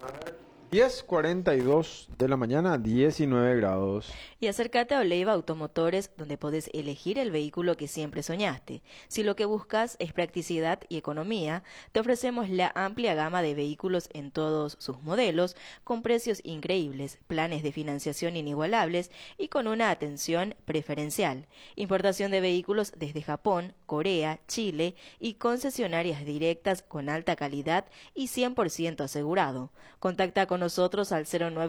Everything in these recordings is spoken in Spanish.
10:42 de la mañana, 19 grados. Y acércate a Oleiva Automotores, donde podés elegir el vehículo que siempre soñaste. Si lo que buscas es practicidad y economía, te ofrecemos la amplia gama de vehículos en todos sus modelos, con precios increíbles, planes de financiación inigualables y con una atención preferencial. Importación de vehículos desde Japón, Corea, Chile y concesionarias directas con alta calidad y 100% asegurado. Contacta con nosotros al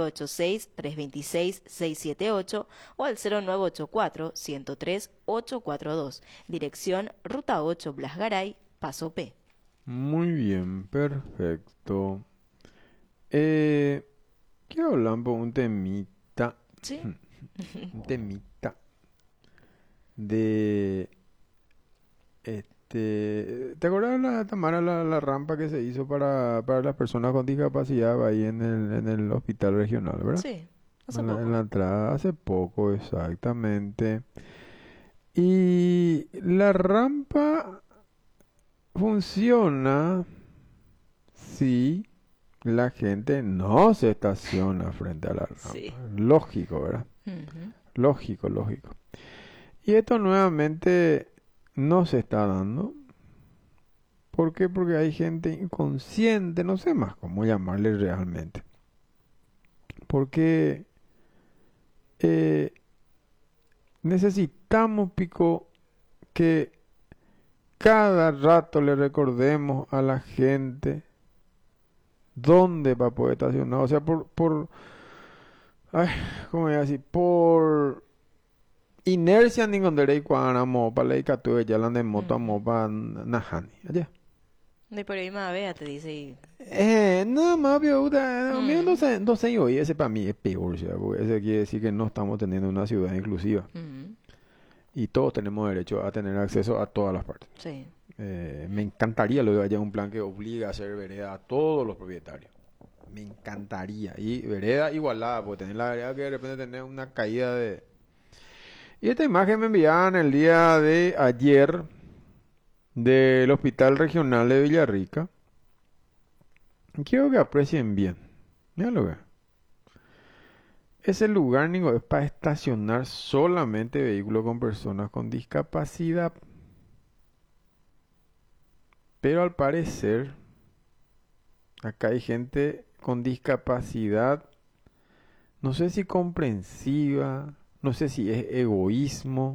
0986-326-678 o al 0984-103-842. Dirección Ruta 8 Blas Garay, Paso P. Muy bien, perfecto. Quiero hablar por un temita, ¿Sí? un temita de ¿te acuerdas Tamara, la rampa que se hizo para las personas con discapacidad ahí en el hospital regional, ¿verdad? Sí, hace En la poco. entrada, hace poco, exactamente. Y la rampa funciona si la gente no se estaciona frente a la rampa. Sí. Lógico, ¿verdad? Ujú. Lógico, lógico. Y esto nuevamente no se está dando. ¿Por qué? Porque hay gente inconsciente, no sé más cómo llamarle realmente. Porque eh, necesitamos, Pico, que cada rato le recordemos a la gente dónde va a poder estacionar. O sea, ay, ¿cómo voy a decir? Por inercia ningonderei cuanamo para la catue ya la de moto Ujú. amo para najani. Allá. De por ahí más vea, te dice. No, más biuda, mío Mm, no sé yo, y ese para mí es peor, o sea, porque ese quiere decir que no estamos teniendo una ciudad inclusiva mm, y todos tenemos derecho a tener acceso a todas las partes. sí. Me encantaría lo que haya un plan que obliga a hacer vereda a todos los propietarios. Me encantaría. Y vereda igualada, porque tener la vereda que de repente tener una caída de... Y esta imagen me enviaban el día de ayer del Hospital Regional de Villarrica. Quiero que aprecien bien. Mira lo que. Ese lugar, Nico, es para estacionar solamente vehículos con personas con discapacidad. Pero al parecer, acá hay gente con discapacidad, no sé si comprensiva, no sé si es egoísmo.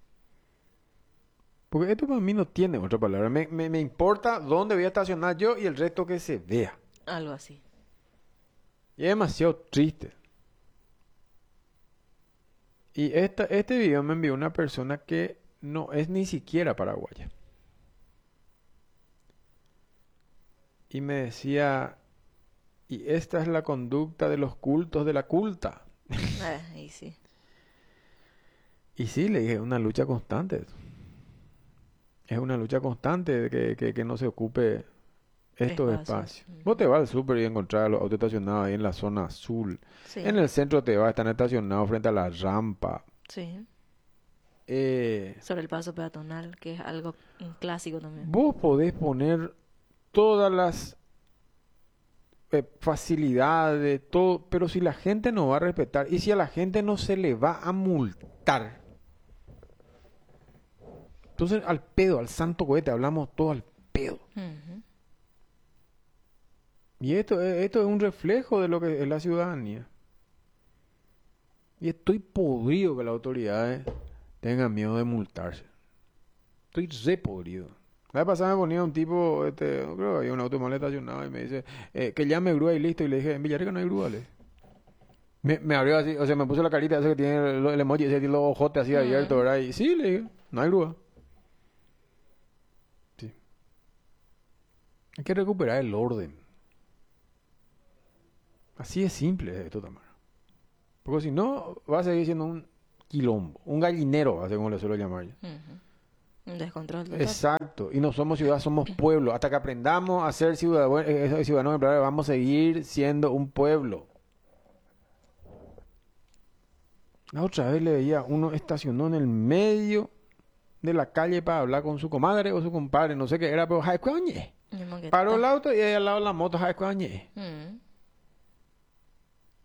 Porque esto para mí no tiene otra palabra. Me importa dónde voy a estacionar yo y el resto que se vea. Algo así. Y es demasiado triste. Y este video me envió una persona que no es ni siquiera paraguaya. Y me decía, y esta es la conducta de los cultos de la culta. Ahí sí. Y sí, le dije, es una lucha constante. Es una lucha constante de que no se ocupe estos Espacios. espacios. Vos Ujú. te vas al súper y encontrás los autos estacionados ahí en la zona azul. En Sí, el centro te vas, están estacionados frente a la rampa. sí. Eh, Sobre el paso peatonal, que es algo un clásico también. vos podés poner todas las facilidades, todo, pero si la gente no va a respetar y si a la gente no se le va a multar, entonces al pedo, al santo cohete, hablamos todo al pedo. Ujú. Y esto es un reflejo de lo que es la ciudadanía. Y estoy podrido que las autoridades tengan miedo de multarse. Estoy re podrido. La vez pasada me ponía un tipo, creo que había un auto mal estacionado y me dice que llame grúa y listo. Y le dije, en Villarrica no hay grúa, le dije. Me abrió así, o sea, me puso la carita ese que tiene el emoji, ese que tiene los ojotes así abiertos, Mm, ¿verdad? Y sí, le dije, no hay grúa. Sí. Hay que recuperar el orden. Así es simple esto, Tamara. Porque si no, va a seguir siendo un quilombo, un gallinero, así como le suelo llamar yo. ujú. Un descontrol total. Exacto, y no somos ciudad, somos pueblo. Hasta que aprendamos a ser ciudadanos ejemplares, vamos a seguir siendo un pueblo. La otra vez le veía, uno estacionó en el medio de la calle para hablar con su comadre o su compadre, no sé qué era, pero ¡ay, coñe! Mismo que Paró está. el auto y ahí al lado la moto, ¡ay, coñe! Mm.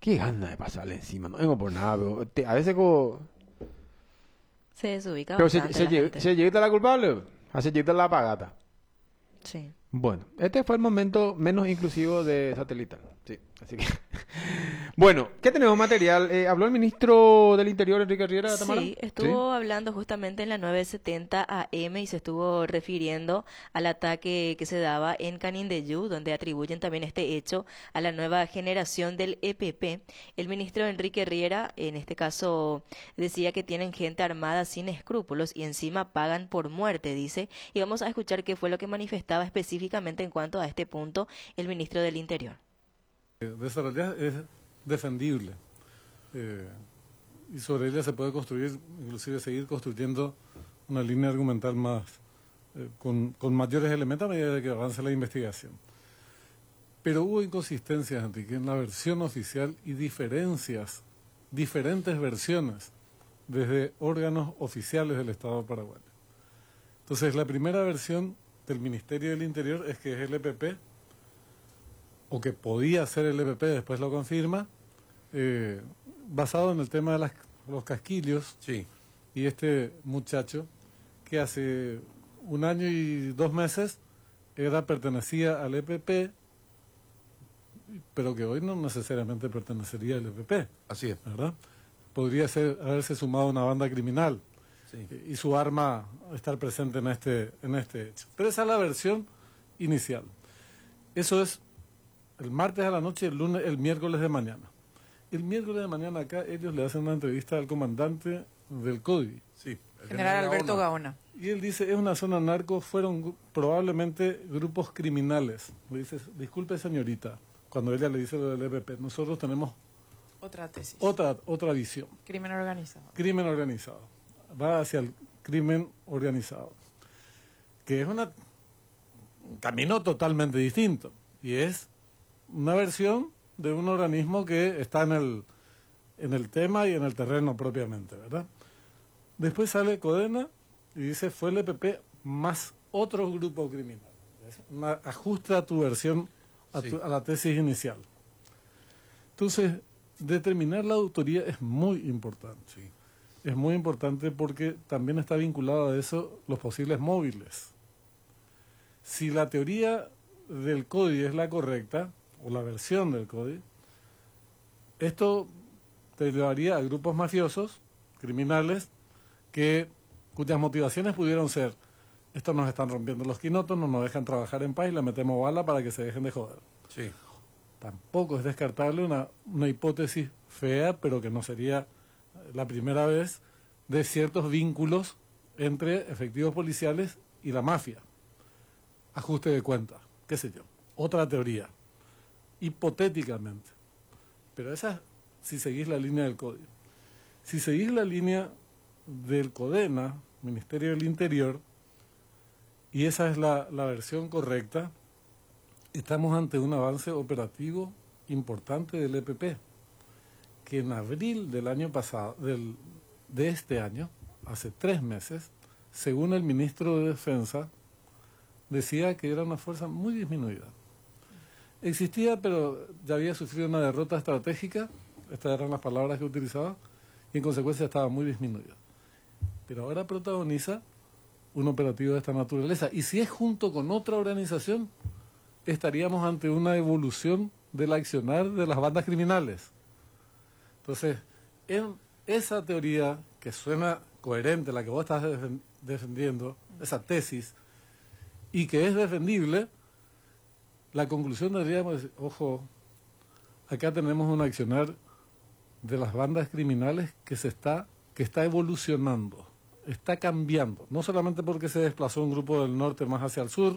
Qué gana de pasarle encima, no vengo por nada, pero a veces como... Se desubica Pero bastante la gente. se llega a la culpable, se llega a la pagata. Sí. Bueno, este fue el momento menos inclusivo de Satelital. Sí, así que... Bueno, ¿qué tenemos material? ¿Habló el ministro del Interior, Enrique Riera, Tamara? Sí, Sí. estuvo hablando justamente en la 970 AM y se estuvo refiriendo al ataque que se daba en Canindeyú, donde atribuyen también este hecho a la nueva generación del EPP. El ministro Enrique Riera, en este caso, decía que tienen gente armada sin escrúpulos y encima pagan por muerte, dice. Y vamos a escuchar qué fue lo que manifestaba específicamente en cuanto a este punto el ministro del Interior. Desarrollar es defendible y sobre ella se puede construir, inclusive seguir construyendo una línea argumental más con mayores elementos a medida de que avance la investigación. Pero hubo inconsistencias, Enrique, en la versión oficial y diferentes versiones desde órganos oficiales del Estado paraguayo. Entonces, la primera versión del Ministerio del Interior es que es el EPP, o que podía ser el EPP, después lo confirma, basado en el tema de los casquillos. Sí. Y este muchacho, que hace 1 año y 2 meses pertenecía al EPP, pero que hoy no necesariamente pertenecería al EPP, Así es. ¿verdad? Podría haberse sumado a una banda criminal Sí. y su arma estar presente en este hecho. Pero esa es la versión inicial. Eso es el martes a la noche, el miércoles de mañana. El miércoles de mañana acá ellos le hacen una entrevista al comandante del CODI. Sí. El General Alberto Gaona. Y él dice, es una zona narco, fueron probablemente grupos criminales. Le dice, disculpe señorita, cuando ella le dice lo del EPP, nosotros tenemos Otra tesis. otra visión. Crimen organizado. Crimen organizado. Va hacia el crimen organizado. Que es un camino totalmente distinto. Y es una versión de un organismo que está en el tema y en el terreno propiamente, ¿verdad? Después sale Codena y dice, fue el EPP más otro grupo criminal. Ajusta tu versión a la tesis inicial. Entonces, determinar la autoría es muy importante. Sí. Es muy importante porque también está vinculado a eso los posibles móviles. Si la teoría del CODI es la correcta, o la versión del CODI, esto te llevaría a grupos mafiosos, criminales, cuyas motivaciones pudieron ser, estos nos están rompiendo los quinotos, no nos dejan trabajar en paz y le metemos bala para que se dejen de joder. Sí. Tampoco es descartable una hipótesis fea, pero que no sería la primera vez, de ciertos vínculos entre efectivos policiales y la mafia. Ajuste de cuentas, qué sé yo. Otra teoría, hipotéticamente. Pero esa, si seguís la línea del código. Si seguís la línea del CODENA, Ministerio del Interior, y esa es la versión correcta, estamos ante un avance operativo importante del EPP, que en abril del año pasado, de este año, hace 3 meses, según el ministro de Defensa, decía que era una fuerza muy disminuida. Existía, pero ya había sufrido una derrota estratégica, estas eran las palabras que utilizaba, y en consecuencia estaba muy disminuida. Pero ahora protagoniza un operativo de esta naturaleza. Y si es junto con otra organización, estaríamos ante una evolución del accionar de las bandas criminales. Entonces, en esa teoría que suena coherente, la que vos estás defendiendo, esa tesis, y que es defendible, la conclusión deberíamos decir, ojo, acá tenemos un accionar de las bandas criminales que está evolucionando, está cambiando, no solamente porque se desplazó un grupo del norte más hacia el sur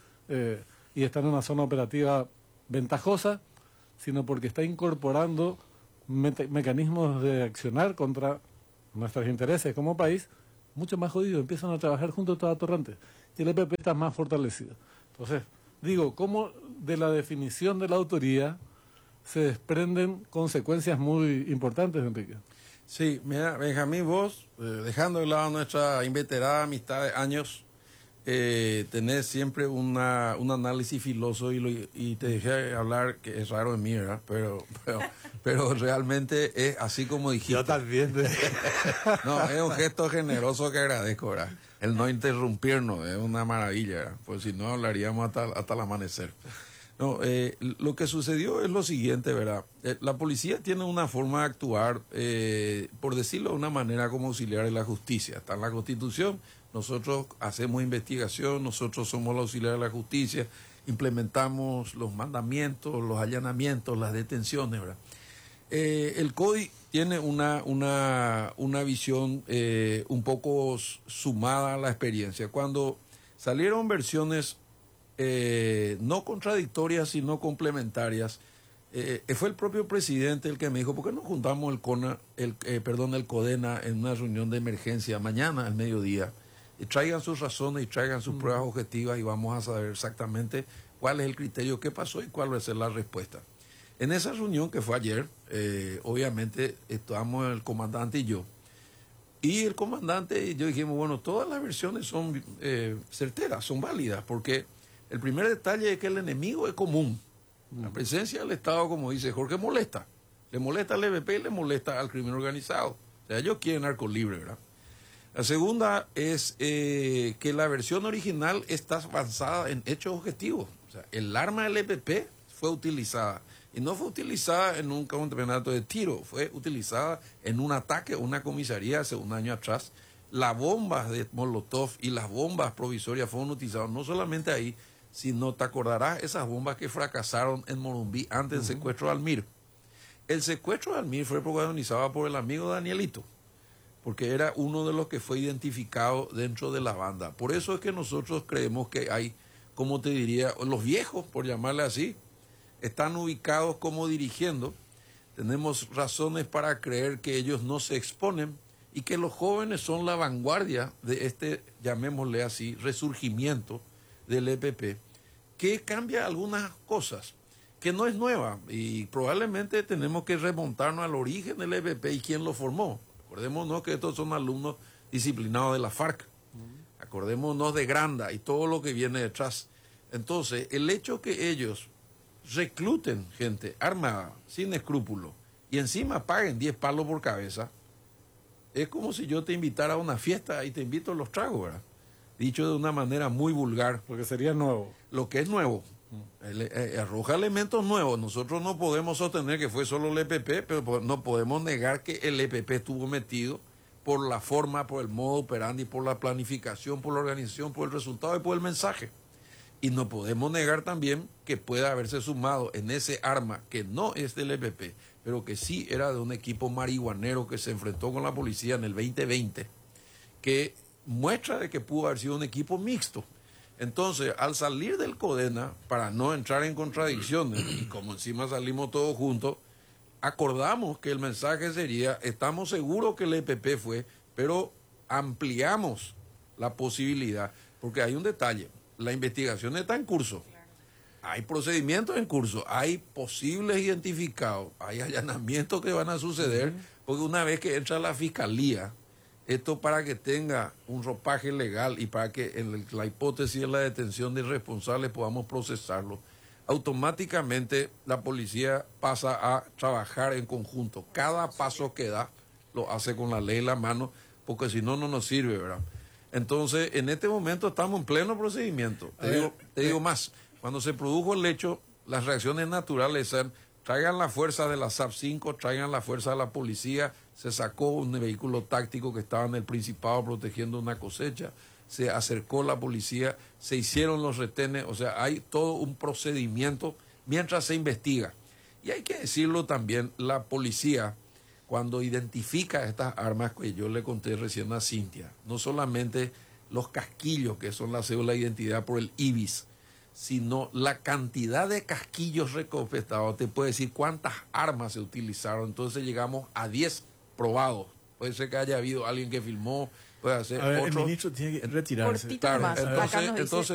y está en una zona operativa ventajosa, sino porque está incorporando mecanismos de accionar contra nuestros intereses como país mucho más jodidos, empiezan a trabajar juntos todas torrentes y el EPP está más fortalecido. Entonces, digo, ¿cómo de la definición de la autoría se desprenden consecuencias muy importantes, Enrique? Sí, mira, Benjamín, vos, dejando de lado nuestra inveterada amistad de años, tenés siempre un análisis filoso y te dejé hablar, que es raro en mí, ¿verdad? Pero realmente es así como dijiste. Yo también. No, es un gesto generoso que agradezco, ¿verdad? El no interrumpirnos es una maravilla, ¿verdad? Pues si no hablaríamos hasta el amanecer. No, lo que sucedió es lo siguiente, ¿verdad? La policía tiene una forma de actuar, por decirlo de una manera, como auxiliar de la justicia. Está en la Constitución, nosotros hacemos investigación, nosotros somos los auxiliares de la justicia, implementamos los mandamientos, los allanamientos, las detenciones, ¿verdad? El CODI tiene una visión un poco sumada a la experiencia. Cuando salieron versiones no contradictorias, sino complementarias, fue el propio presidente el que me dijo, ¿por qué no juntamos el CODENA en una reunión de emergencia mañana al mediodía? Y traigan sus razones y traigan sus pruebas objetivas y vamos a saber exactamente cuál es el criterio, qué pasó y cuál va a ser la respuesta. En esa reunión que fue ayer, obviamente estábamos el comandante y yo. Y el comandante y yo dijimos, bueno, todas las versiones son certeras, son válidas, porque el primer detalle es que el enemigo es común. La presencia del Estado, como dice Jorge, molesta. Le molesta al EPP y le molesta al crimen organizado. O sea, ellos quieren narco libre, ¿verdad? La segunda es que la versión original está basada en hechos objetivos. O sea, el arma del EPP fue utilizada. Y no fue utilizada en un campeonato de tiro, fue utilizada en un ataque a una comisaría hace un año atrás. Las bombas de Molotov y las bombas provisorias fueron utilizadas no solamente ahí, sino, te acordarás, esas bombas que fracasaron en Morumbí antes del secuestro de Almir. El secuestro de Almir fue protagonizado por el amigo Danielito, porque era uno de los que fue identificado dentro de la banda. Por eso es que nosotros creemos que hay, como te diría, los viejos, por llamarle así, están ubicados como dirigiendo. Tenemos razones para creer que ellos no se exponen y que los jóvenes son la vanguardia de este, llamémosle así, resurgimiento del EPP, que cambia algunas cosas, que no es nueva y probablemente tenemos que remontarnos al origen del EPP y quién lo formó. Acordémonos que estos son alumnos disciplinados de la FARC. Acordémonos de Granda y todo lo que viene detrás. Entonces, el hecho que ellos recluten gente armada, sin escrúpulos, y encima paguen 10 palos por cabeza, es como si yo te invitara a una fiesta y te invito a los tragos, ¿verdad? Dicho de una manera muy vulgar. Porque sería nuevo. Lo que es nuevo. Arroja elementos nuevos. Nosotros no podemos sostener que fue solo el EPP, pero no podemos negar que el EPP estuvo metido por la forma, por el modo operandi, por la planificación, por la organización, por el resultado y por el mensaje. Y no podemos negar también que pueda haberse sumado en ese arma que no es del EPP, pero que sí era de un equipo marihuanero que se enfrentó con la policía en el 2020, que muestra de que pudo haber sido un equipo mixto. Entonces, al salir del CODENA, para no entrar en contradicciones, y como encima salimos todos juntos, acordamos que el mensaje sería, estamos seguros que el EPP fue, pero ampliamos la posibilidad, porque hay un detalle, la investigación está en curso, hay procedimientos en curso, hay posibles identificados, hay allanamientos que van a suceder, porque una vez que entra la fiscalía, esto para que tenga un ropaje legal y para que en la hipótesis de la detención de irresponsables podamos procesarlo, automáticamente la policía pasa a trabajar en conjunto. Cada paso que da lo hace con la ley en la mano, porque si no, no nos sirve, ¿verdad? Entonces, en este momento estamos en pleno procedimiento. Te digo más, cuando se produjo el hecho, las reacciones naturales eran, traigan la fuerza de la SAP-5, traigan la fuerza de la policía, se sacó un vehículo táctico que estaba en el Principado protegiendo una cosecha, se acercó la policía, se hicieron los retenes, o sea, hay todo un procedimiento mientras se investiga. Y hay que decirlo también, la policía, cuando identifica estas armas que yo le conté recién a Cintia, no solamente los casquillos, que son la cédula de identidad por el IBIS, sino la cantidad de casquillos recolectados, te puede decir cuántas armas se utilizaron. Entonces llegamos a 10 probados. Puede ser que haya habido alguien que filmó, puede hacer a ver, otro. el ministro tiene que retirarse. Cortito nomás. Acá nos dice- Entonces